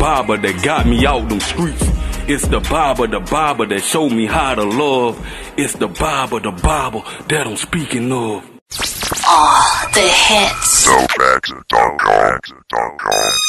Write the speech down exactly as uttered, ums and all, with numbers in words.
barber that got me out them streets. It's the barber, the barber that showed me how to love. It's the barber, the barber that I'm speaking of. All the hits. So back to Dunk